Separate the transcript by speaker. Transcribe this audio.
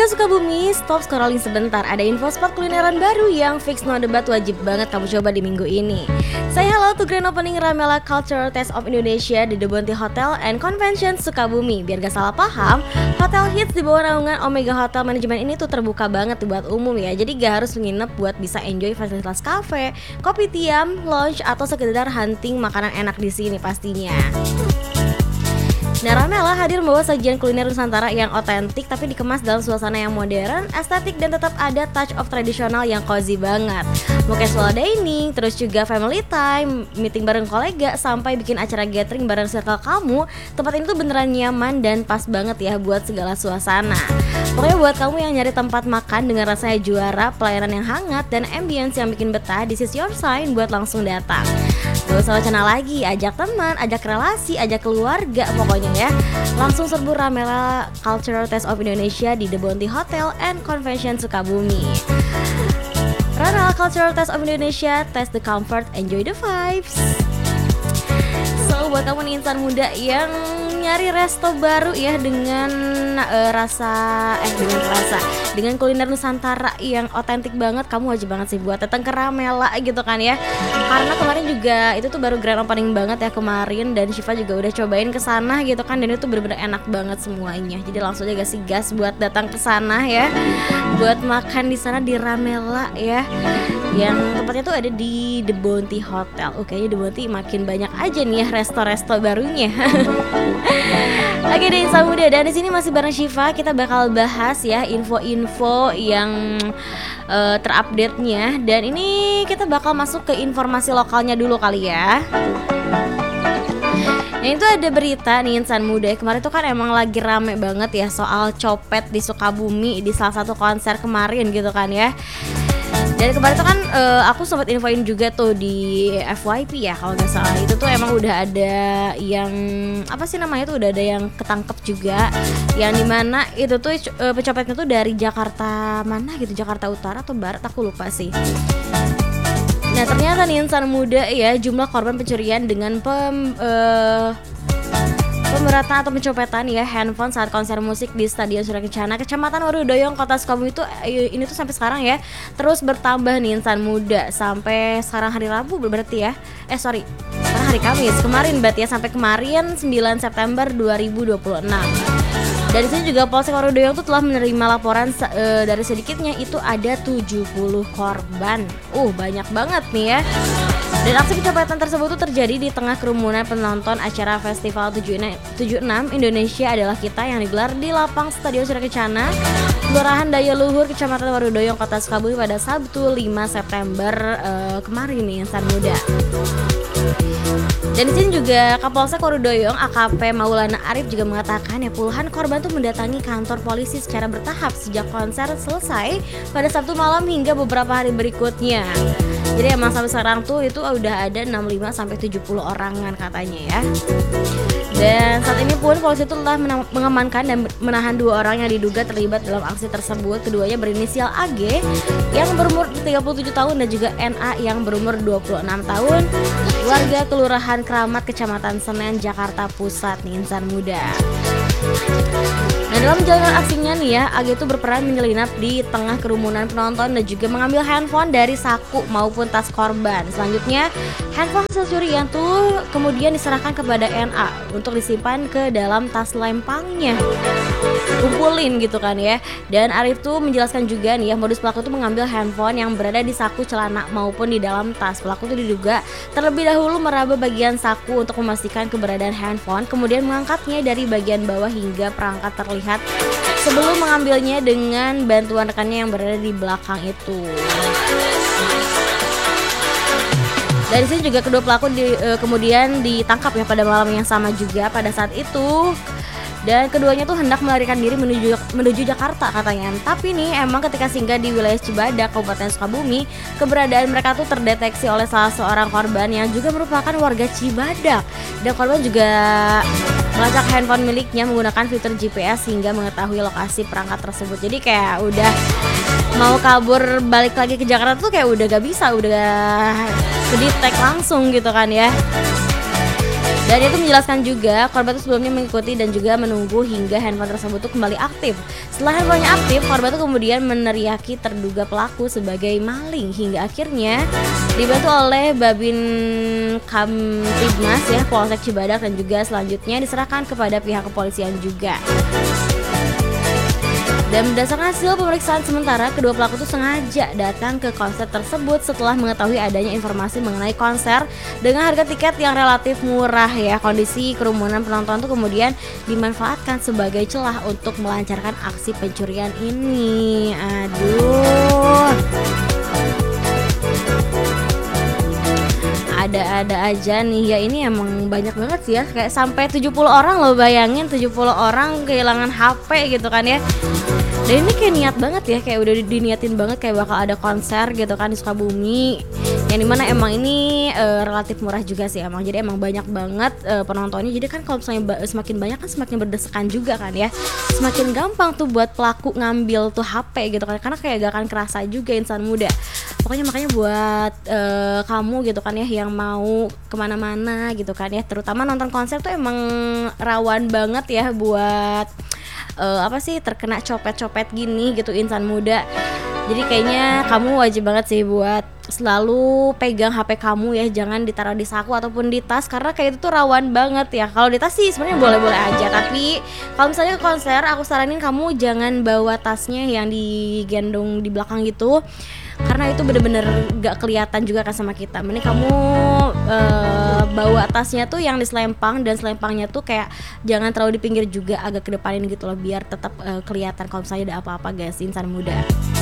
Speaker 1: Warga Sukabumi, stop scrolling sebentar. Ada info spot kulineran baru yang fix no debat, wajib banget kamu coba di minggu ini. Say hello to grand opening Ramela Cultural Taste of Indonesia di The Bounty Hotel and Convention Sukabumi. Biar gak salah paham, hotel hits di bawah naungan Omega Hotel Management ini tuh terbuka banget buat umum ya. Jadi gak harus menginap buat bisa enjoy fasilitas cafe, kopi tiam, lounge, atau sekedar hunting makanan enak di sini pastinya. Nah, Ramela hadir membawa sajian kuliner Nusantara yang otentik tapi dikemas dalam suasana yang modern, estetik, dan tetap ada touch of tradisional yang cozy banget. Mau casual dining, terus juga family time, meeting bareng kolega, sampai bikin acara gathering bareng circle kamu, tempat ini tuh beneran nyaman dan pas banget ya buat segala suasana. Pokoknya buat kamu yang nyari tempat makan dengan rasanya juara, pelayanan yang hangat, dan ambience yang bikin betah, this is your sign buat langsung datang. Gak usah wacana lagi, ajak teman, ajak relasi, ajak keluarga, pokoknya ya. Langsung serbu Ramela Cultural Taste of Indonesia di The Bounty Hotel and Convention Sukabumi. Ramela Cultural Taste of Indonesia, taste the comfort, enjoy the vibes. So buat kamu nih insan muda yang nyari resto baru ya dengan dengan kuliner Nusantara yang otentik banget, kamu wajib banget sih buat datang ke Ramela gitu kan ya. Karena kemarin juga itu tuh baru grand opening banget ya kemarin, dan Syifa juga udah cobain ke sana gitu kan, dan itu bener-bener enak banget semuanya. Jadi langsung aja kasih gas buat datang ke sana ya, buat makan di sana di Ramela ya. Yang tempatnya tuh ada di The Bounty Hotel. Kayaknya The Bounty makin banyak aja nih ya resto-resto barunya. Oke deh insan muda, dan di sini masih bareng Syifa, kita bakal bahas ya info-info yang terupdate-nya. Dan ini kita bakal masuk ke informasi lokalnya dulu kali ya. Nah itu ada berita nih insan muda, kemarin tuh kan emang lagi rame banget ya soal copet di Sukabumi di salah satu konser kemarin gitu kan ya. Dan kemarin tuh kan aku sempat infoin juga tuh di FYP ya kalau nggak salah. Itu tuh emang udah ada yang apa sih namanya tuh, udah ada yang ketangkep juga, yang dimana itu tuh pencopetnya tuh dari Jakarta mana gitu, Jakarta Utara atau Barat aku lupa sih. Nah ternyata nih insan muda ya, jumlah korban pencurian dengan pemberatan atau pencopetan ya handphone saat konser musik di Stadion Surya Kencana, Kecamatan Warudoyong, Kota Sukabumi itu ini tuh sampai sekarang ya terus bertambah nih insan muda, sampai sekarang hari Rabu berarti ya. Sekarang hari Kamis kemarin berarti ya, sampai kemarin 9 September 2026. Dari sini juga Polsek Warudoyong tuh telah menerima laporan dari sedikitnya itu ada 70 korban. Banyak banget nih ya. Dan aksi pencopetan tersebut tuh terjadi di tengah kerumunan penonton acara Festival 76 Indonesia Adalah Kita yang digelar di lapang Stadion Surya Kencana, Kelurahan Daya Luhur, Kecamatan Warudoyong, Kota Sukabumi pada Sabtu 5 September kemarin nih insan muda. Dan di sini juga Kapolsek Warudoyong AKP Maulana Arif juga mengatakan ya puluhan korban tuh mendatangi kantor polisi secara bertahap sejak konser selesai pada Sabtu malam hingga beberapa hari berikutnya. Jadi emang sampai sekarang tuh itu udah ada 65 sampai 70 orangan katanya ya. Dan saat ini pun polisi telah mengamankan dan menahan 2 orang yang diduga terlibat dalam aksi tersebut. Keduanya berinisial AG yang berumur 37 tahun dan juga NA yang berumur 26 tahun, warga Kelurahan Keramat, Kecamatan Senen, Jakarta Pusat nih insan muda. Nah dalam menjalankan aksinya nih ya, AG itu berperan menyelinap di tengah kerumunan penonton dan juga mengambil handphone dari saku maupun tas korban. Selanjutnya handphone hasil curian tuh kemudian diserahkan kepada NA untuk disimpan ke dalam tas lempangnya, kumpulin gitu kan ya. Dan Arif tuh menjelaskan juga nih ya, modus pelaku tuh mengambil handphone yang berada di saku celana maupun di dalam tas. Pelaku tuh diduga terlebih dahulu meraba bagian saku untuk memastikan keberadaan handphone, kemudian mengangkatnya dari bagian bawah hingga perangkat terlihat sebelum mengambilnya dengan bantuan rekannya yang berada di belakang itu. Dari sini juga kedua pelaku kemudian ditangkap ya pada malam yang sama juga pada saat itu. Dan keduanya tuh hendak melarikan diri menuju Jakarta katanya. Tapi nih emang ketika singgah di wilayah Cibadak, Kabupaten Sukabumi, keberadaan mereka tuh terdeteksi oleh salah seorang korban yang juga merupakan warga Cibadak. Dan korban juga melacak handphone miliknya menggunakan fitur GPS hingga mengetahui lokasi perangkat tersebut. Jadi kayak udah mau kabur balik lagi ke Jakarta tuh kayak udah gak bisa, udah kedetek langsung gitu kan ya. Dan itu menjelaskan juga korban itu sebelumnya mengikuti dan juga menunggu hingga handphone tersebut tuh kembali aktif. Setelah handphonenya aktif, korban itu kemudian meneriaki terduga pelaku sebagai maling hingga akhirnya dibantu oleh Babin Kamtibmas ya Polsek Cibadak dan juga selanjutnya diserahkan kepada pihak kepolisian juga. Dan berdasarkan hasil pemeriksaan sementara, kedua pelaku itu sengaja datang ke konser tersebut setelah mengetahui adanya informasi mengenai konser dengan harga tiket yang relatif murah ya. Kondisi kerumunan penonton itu kemudian dimanfaatkan sebagai celah untuk melancarkan aksi pencurian ini. Aduh. Ada-ada aja nih ya, ini emang banyak banget sih ya, kayak sampai 70 orang loh, bayangin 70 orang kehilangan HP gitu kan ya. Dan ini kayak niat banget ya, kayak udah diniatin banget kayak bakal ada konser gitu kan di Sukabumi, yang dimana emang ini relatif murah juga sih emang, jadi emang banyak banget penontonnya. Jadi kan kalau misalnya semakin banyak kan semakin berdesakan juga kan ya, semakin gampang tuh buat pelaku ngambil tuh HP gitu kan, karena kayak gak akan kerasa juga insan muda. Pokoknya makanya buat kamu gitu kan ya yang mau kemana-mana gitu kan ya, terutama nonton konser tuh emang rawan banget ya buat terkena copet-copet gini gitu insan muda. Jadi kayaknya kamu wajib banget sih buat selalu pegang HP kamu ya, jangan ditaruh di saku ataupun di tas, karena kayak itu tuh rawan banget ya. Kalau di tas sih sebenarnya boleh-boleh aja, tapi kalau misalnya ke konser aku saranin kamu jangan bawa tasnya yang digendong di belakang gitu, karena itu bener-bener gak kelihatan juga kan sama kita. Mending kamu bawa tasnya tuh yang diselempang, dan selempangnya tuh kayak jangan terlalu di pinggir juga, agak kedepanin gitu loh, biar tetap kelihatan kalau misalnya ada apa-apa guys insan muda.